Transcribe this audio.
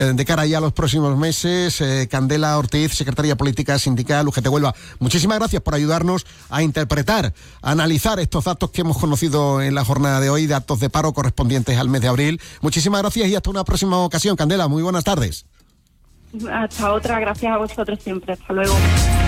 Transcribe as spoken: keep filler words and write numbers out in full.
eh, de cara ya a los próximos meses. Eh, Candela Ortiz, secretaria política sindical U G T Huelva, muchísimas gracias por ayudarnos a interpretar, a analizar estos datos que hemos conocido en la jornada de hoy, datos de paro correspondientes al mes de abril. Muchísimas gracias y hasta una próxima ocasión. Candela, muy buenas tardes. Hasta otra, gracias a vosotros siempre. Hasta luego.